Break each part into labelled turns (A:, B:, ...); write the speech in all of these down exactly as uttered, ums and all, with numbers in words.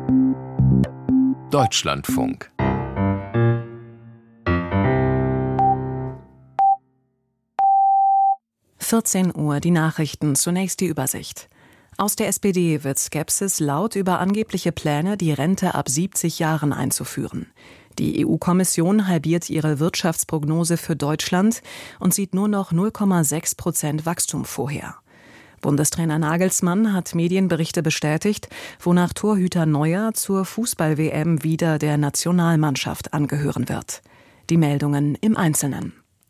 A: Deutschlandfunk.
B: vierzehn Uhr, die Nachrichten, zunächst die Übersicht. Aus der S P D wird Skepsis laut über angebliche Pläne, die Rente ab siebzig Jahren einzuführen. Die E U-Kommission halbiert ihre Wirtschaftsprognose für Deutschland und sieht nur noch null Komma sechs Prozent Wachstum vorher. Bundestrainer Nagelsmann hat Medienberichte bestätigt, wonach Torhüter Neuer zur Fußball-W M wieder der Nationalmannschaft angehören wird. Die Meldungen im Einzelnen.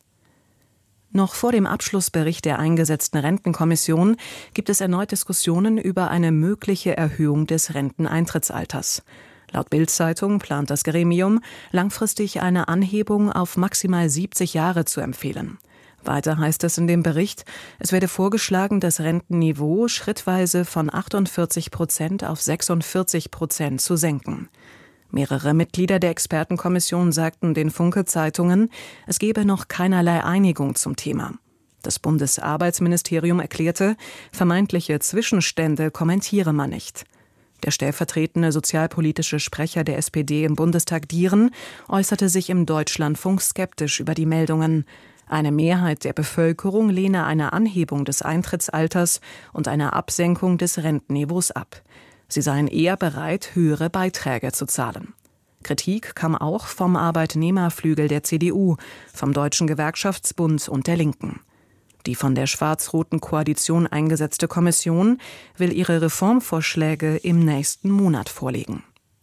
B: Noch vor dem Abschlussbericht der eingesetzten Rentenkommission gibt es erneut Diskussionen über eine mögliche Erhöhung des Renteneintrittsalters. Laut Bild-Zeitung plant das Gremium, langfristig eine Anhebung auf maximal siebzig Jahre zu empfehlen. Weiter heißt es in dem Bericht, es werde vorgeschlagen, das Rentenniveau schrittweise von achtundvierzig Prozent auf sechsundvierzig Prozent zu senken. Mehrere Mitglieder der Expertenkommission sagten den Funke-Zeitungen, es gebe noch keinerlei Einigung zum Thema. Das Bundesarbeitsministerium erklärte, vermeintliche Zwischenstände kommentiere man nicht. Der stellvertretende sozialpolitische Sprecher der S P D im Bundestag Dieren äußerte sich im Deutschlandfunk skeptisch über die Meldungen. Eine Mehrheit der Bevölkerung lehne eine Anhebung des Eintrittsalters und eine Absenkung des Rentenniveaus ab. Sie seien eher bereit, höhere Beiträge zu zahlen. Kritik kam auch vom Arbeitnehmerflügel der C D U, vom Deutschen Gewerkschaftsbund und der Linken. Die von der schwarz-roten Koalition eingesetzte Kommission will ihre Reformvorschläge im nächsten Monat vorlegen.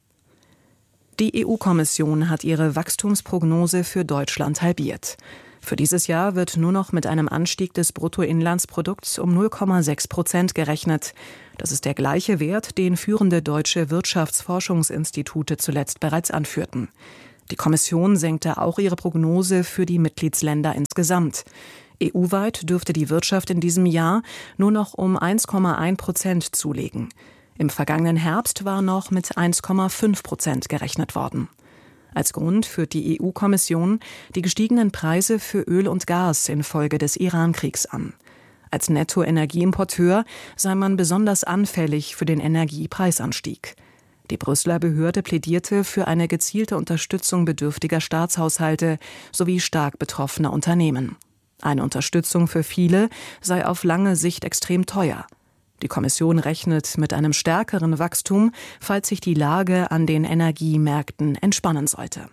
B: Die E U-Kommission hat ihre Wachstumsprognose für Deutschland halbiert. Für dieses Jahr wird nur noch mit einem Anstieg des Bruttoinlandsprodukts um null Komma sechs Prozent gerechnet. Das ist der gleiche Wert, den führende deutsche Wirtschaftsforschungsinstitute zuletzt bereits anführten. Die Kommission senkte auch ihre Prognose für die Mitgliedsländer insgesamt. E U-weit dürfte die Wirtschaft in diesem Jahr nur noch um eins Komma eins Prozent zulegen. Im vergangenen Herbst war noch mit eins Komma fünf Prozent gerechnet worden. Als Grund führt die E U-Kommission die gestiegenen Preise für Öl und Gas infolge des Iran-Kriegs an. Als Nettoenergieimporteur sei man besonders anfällig für den Energiepreisanstieg. Die Brüsseler Behörde plädierte für eine gezielte Unterstützung bedürftiger Staatshaushalte sowie stark betroffener Unternehmen. Eine Unterstützung für viele sei auf lange Sicht extrem teuer. Die Kommission rechnet mit einem stärkeren Wachstum, falls sich die Lage an den Energiemärkten entspannen sollte.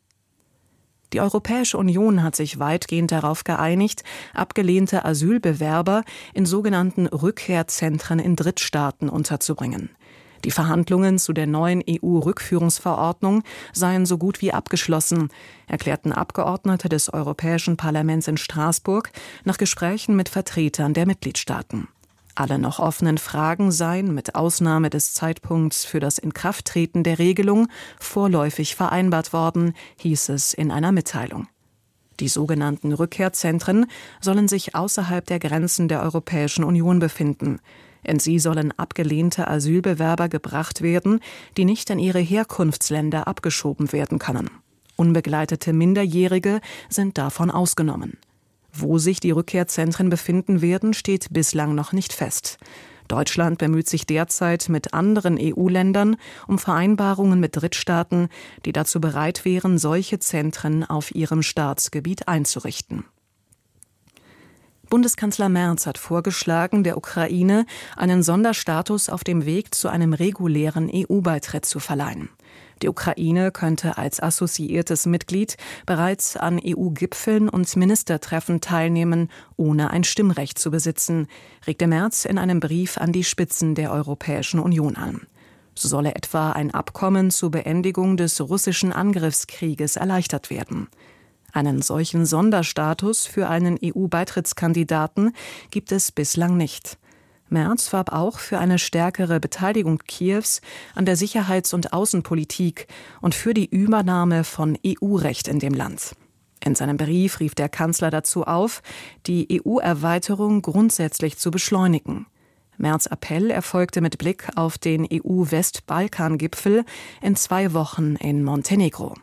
B: Die Europäische Union hat sich weitgehend darauf geeinigt, abgelehnte Asylbewerber in sogenannten Rückkehrzentren in Drittstaaten unterzubringen. Die Verhandlungen zu der neuen E U-Rückführungsverordnung seien so gut wie abgeschlossen, erklärten Abgeordnete des Europäischen Parlaments in Straßburg nach Gesprächen mit Vertretern der Mitgliedstaaten. Alle noch offenen Fragen seien, mit Ausnahme des Zeitpunkts für das Inkrafttreten der Regelung, vorläufig vereinbart worden, hieß es in einer Mitteilung. Die sogenannten Rückkehrzentren sollen sich außerhalb der Grenzen der Europäischen Union befinden. In sie sollen abgelehnte Asylbewerber gebracht werden, die nicht in ihre Herkunftsländer abgeschoben werden können. Unbegleitete Minderjährige sind davon ausgenommen. Wo sich die Rückkehrzentren befinden werden, steht bislang noch nicht fest. Deutschland bemüht sich derzeit mit anderen E U-Ländern um Vereinbarungen mit Drittstaaten, die dazu bereit wären, solche Zentren auf ihrem Staatsgebiet einzurichten. Bundeskanzler Merz hat vorgeschlagen, der Ukraine einen Sonderstatus auf dem Weg zu einem regulären E U-Beitritt zu verleihen. Die Ukraine könnte als assoziiertes Mitglied bereits an E U-Gipfeln und Ministertreffen teilnehmen, ohne ein Stimmrecht zu besitzen, regte Merz in einem Brief an die Spitzen der Europäischen Union an. So solle etwa ein Abkommen zur Beendigung des russischen Angriffskrieges erleichtert werden. Einen solchen Sonderstatus für einen E U-Beitrittskandidaten gibt es bislang nicht. Merz warb auch für eine stärkere Beteiligung Kiews an der Sicherheits- und Außenpolitik und für die Übernahme von E U-Recht in dem Land. In seinem Brief rief der Kanzler dazu auf, die E U-Erweiterung grundsätzlich zu beschleunigen. Merz' Appell erfolgte mit Blick auf den E U-Westbalkan-Gipfel in zwei Wochen in Montenegro.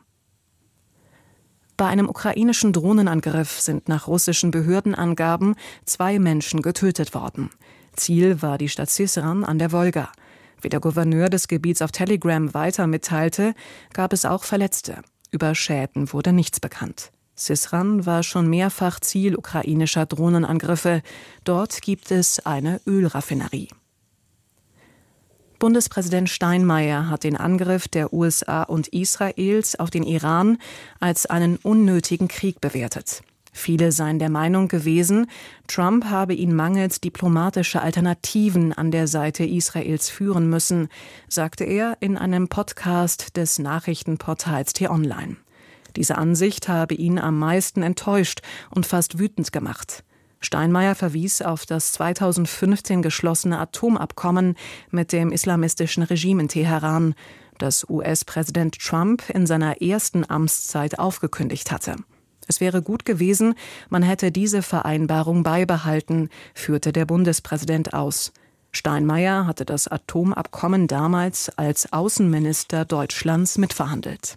B: Bei einem ukrainischen Drohnenangriff sind nach russischen Behördenangaben zwei Menschen getötet worden. Ziel war die Stadt Syzran an der Wolga. Wie der Gouverneur des Gebiets auf Telegram weiter mitteilte, gab es auch Verletzte. Über Schäden wurde nichts bekannt. Syzran war schon mehrfach Ziel ukrainischer Drohnenangriffe. Dort gibt es eine Ölraffinerie. Bundespräsident Steinmeier hat den Angriff der U S A und Israels auf den Iran als einen unnötigen Krieg bewertet. Viele seien der Meinung gewesen, Trump habe ihn mangels diplomatischer Alternativen an der Seite Israels führen müssen, sagte er in einem Podcast des Nachrichtenportals T-Online. Diese Ansicht habe ihn am meisten enttäuscht und fast wütend gemacht. Steinmeier verwies auf das zweitausendfünfzehn geschlossene Atomabkommen mit dem islamistischen Regime in Teheran, das U S-Präsident Trump in seiner ersten Amtszeit aufgekündigt hatte. Es wäre gut gewesen, man hätte diese Vereinbarung beibehalten, führte der Bundespräsident aus. Steinmeier hatte das Atomabkommen damals als Außenminister Deutschlands mitverhandelt.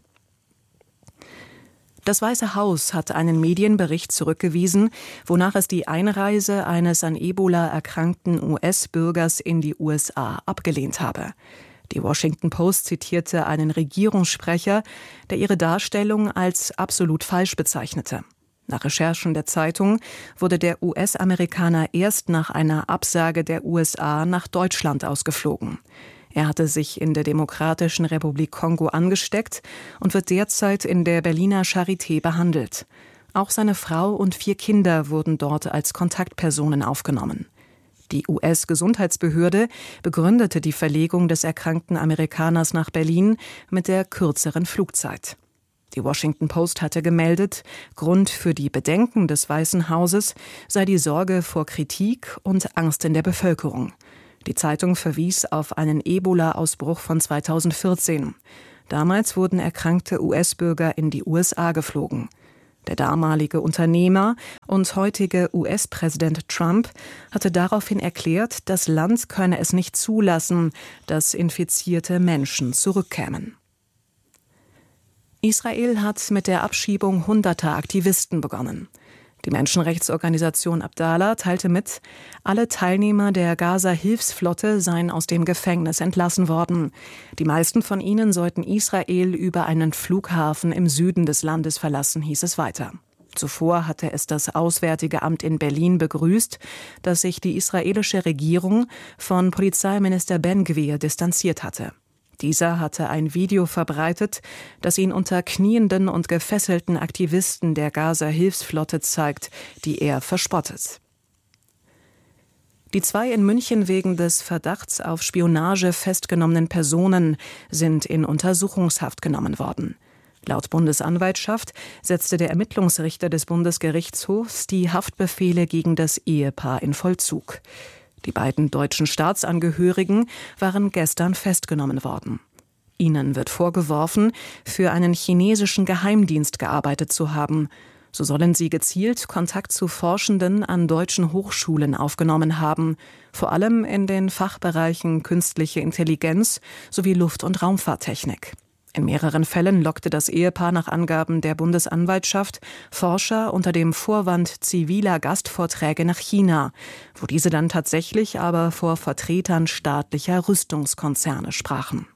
B: Das Weiße Haus hat einen Medienbericht zurückgewiesen, wonach es die Einreise eines an Ebola erkrankten U S-Bürgers in die U S A abgelehnt habe. Die Washington Post zitierte einen Regierungssprecher, der ihre Darstellung als absolut falsch bezeichnete. Nach Recherchen der Zeitung wurde der U S-Amerikaner erst nach einer Absage der U S A nach Deutschland ausgeflogen. Er hatte sich in der Demokratischen Republik Kongo angesteckt und wird derzeit in der Berliner Charité behandelt. Auch seine Frau und vier Kinder wurden dort als Kontaktpersonen aufgenommen. Die U S-Gesundheitsbehörde begründete die Verlegung des erkrankten Amerikaners nach Berlin mit der kürzeren Flugzeit. Die Washington Post hatte gemeldet, Grund für die Bedenken des Weißen Hauses sei die Sorge vor Kritik und Angst in der Bevölkerung. Die Zeitung verwies auf einen Ebola-Ausbruch von zweitausendvierzehn. Damals wurden erkrankte U S-Bürger in die U S A geflogen. Der damalige Unternehmer und heutige U S-Präsident Trump hatte daraufhin erklärt, das Land könne es nicht zulassen, dass infizierte Menschen zurückkämen. Israel hat mit der Abschiebung hunderter Aktivisten begonnen. Die Menschenrechtsorganisation Abdallah teilte mit, alle Teilnehmer der Gaza-Hilfsflotte seien aus dem Gefängnis entlassen worden. Die meisten von ihnen sollten Israel über einen Flughafen im Süden des Landes verlassen, hieß es weiter. Zuvor hatte es das Auswärtige Amt in Berlin begrüßt, dass sich die israelische Regierung von Polizeiminister Ben-Gvir distanziert hatte. Dieser hatte ein Video verbreitet, das ihn unter knienden und gefesselten Aktivisten der Gaza-Hilfsflotte zeigt, die er verspottet. Die zwei in München wegen des Verdachts auf Spionage festgenommenen Personen sind in Untersuchungshaft genommen worden. Laut Bundesanwaltschaft setzte der Ermittlungsrichter des Bundesgerichtshofs die Haftbefehle gegen das Ehepaar in Vollzug. Die beiden deutschen Staatsangehörigen waren gestern festgenommen worden. Ihnen wird vorgeworfen, für einen chinesischen Geheimdienst gearbeitet zu haben. So sollen sie gezielt Kontakt zu Forschenden an deutschen Hochschulen aufgenommen haben, vor allem in den Fachbereichen künstliche Intelligenz sowie Luft- und Raumfahrttechnik. In mehreren Fällen lockte das Ehepaar nach Angaben der Bundesanwaltschaft Forscher unter dem Vorwand ziviler Gastvorträge nach China, wo diese dann tatsächlich aber vor Vertretern staatlicher Rüstungskonzerne sprachen.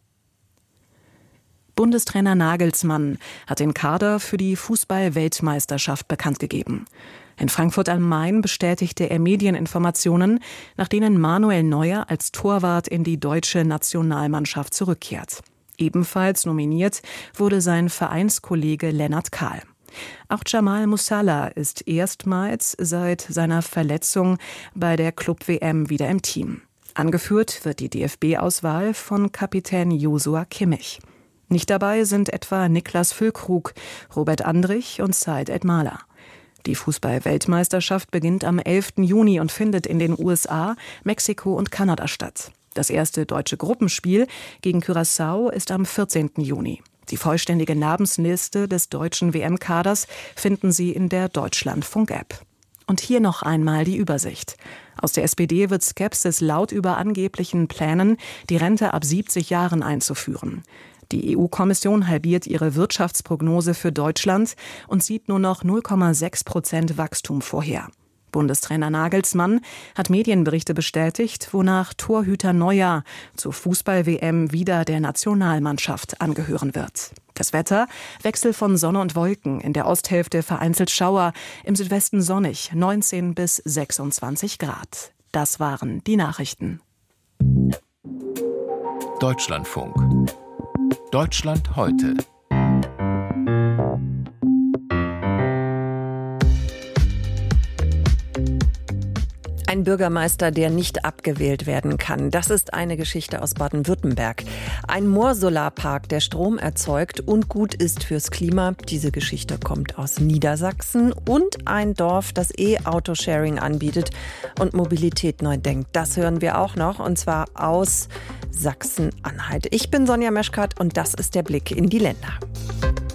B: Bundestrainer Nagelsmann hat den Kader für die Fußball-Weltmeisterschaft bekannt gegeben. In Frankfurt am Main bestätigte er Medieninformationen, nach denen Manuel Neuer als Torwart in die deutsche Nationalmannschaft zurückkehrt. Ebenfalls nominiert wurde sein Vereinskollege Lennart Kahl. Auch Jamal Musiala ist erstmals seit seiner Verletzung bei der Club-W M wieder im Team. Angeführt wird die D F B-Auswahl von Kapitän Joshua Kimmich. Nicht dabei sind etwa Niklas Füllkrug, Robert Andrich und Said Elmalah. Die Fußball-Weltmeisterschaft beginnt am elften Juni und findet in den U S A, Mexiko und Kanada statt. Das erste deutsche Gruppenspiel gegen Curaçao ist am vierzehnten Juni. Die vollständige Namensliste des deutschen W M-Kaders finden Sie in der Deutschlandfunk-App. Und hier noch einmal die Übersicht. Aus der S P D wird Skepsis laut über angeblichen Plänen, die Rente ab siebzig Jahren einzuführen. Die E U-Kommission halbiert ihre Wirtschaftsprognose für Deutschland und sieht nur noch null Komma sechs Prozent Wachstum vorher. Bundestrainer Nagelsmann hat Medienberichte bestätigt, wonach Torhüter Neuer zur Fußball-W M wieder der Nationalmannschaft angehören wird. Das Wetter: Wechsel von Sonne und Wolken, in der Osthälfte vereinzelt Schauer, im Südwesten sonnig, neunzehn bis sechsundzwanzig Grad. Das waren die Nachrichten.
A: Deutschlandfunk. Deutschland heute.
C: Ein Bürgermeister, der nicht abgewählt werden kann. Das ist eine Geschichte aus Baden-Württemberg. Ein Moorsolarpark, der Strom erzeugt und gut ist fürs Klima. Diese Geschichte kommt aus Niedersachsen. Und ein Dorf, das E-Auto-Sharing anbietet und Mobilität neu denkt. Das hören wir auch noch, und zwar aus Sachsen-Anhalt. Ich bin Sonja Meschkat und das ist der Blick in die Länder.